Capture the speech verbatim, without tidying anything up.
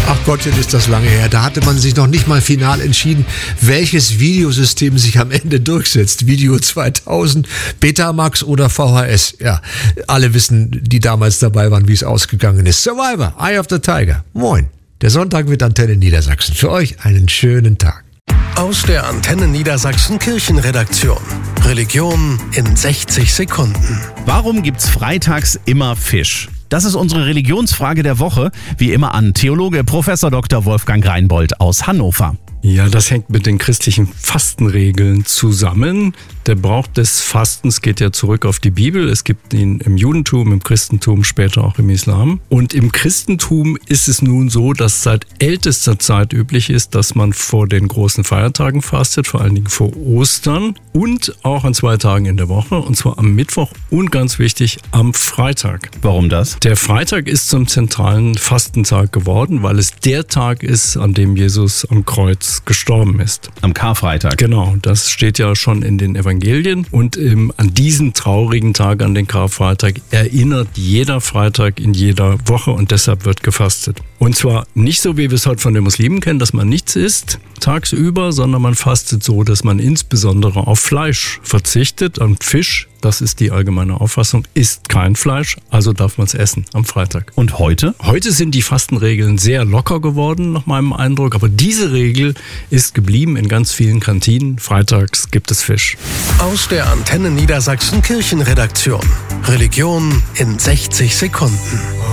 Ach Gottchen, ist das lange her. Da hatte man sich noch nicht mal final entschieden, welches Videosystem sich am Ende durchsetzt. Video zweitausend, Betamax oder V H S. Ja, alle wissen, die damals dabei waren, wie es ausgegangen ist. Survivor, Eye of the Tiger. Moin. Der Sonntag mit Antenne Niedersachsen. Für euch einen schönen Tag. Aus der Antenne Niedersachsen Kirchenredaktion. Religion in sechzig Sekunden. Warum gibt's freitags immer Fisch? Das ist unsere Religionsfrage der Woche, wie immer an Theologe Professor Doktor Wolfgang Reinbold aus Hannover. Ja, das hängt mit den christlichen Fastenregeln zusammen. Der Brauch des Fastens geht ja zurück auf die Bibel. Es gibt ihn im Judentum, im Christentum, später auch im Islam. Und im Christentum ist es nun so, dass seit ältester Zeit üblich ist, dass man vor den großen Feiertagen fastet, vor allen Dingen vor Ostern und auch an zwei Tagen in der Woche, und zwar am Mittwoch und ganz wichtig am Freitag. Warum das? Der Freitag ist zum zentralen Fastentag geworden, weil es der Tag ist, an dem Jesus am Kreuz gestorben ist. Am Karfreitag. Genau, das steht ja schon in den Evangelien. Und ähm, an diesen traurigen Tag, an den Karfreitag, erinnert jeder Freitag in jeder Woche, und deshalb wird gefastet. Und zwar nicht so, wie wir es heute von den Muslimen kennen, dass man nichts isst tagsüber, sondern man fastet so, dass man insbesondere auf Fleisch verzichtet. Und Fisch, das ist die allgemeine Auffassung, ist kein Fleisch, also darf man es essen am Freitag. Und heute? Heute sind die Fastenregeln sehr locker geworden, nach meinem Eindruck. Aber diese Regel ist geblieben in ganz vielen Kantinen. Freitags gibt es Fisch. Aus der Antenne Niedersachsen Kirchenredaktion. Religion in sechzig Sekunden.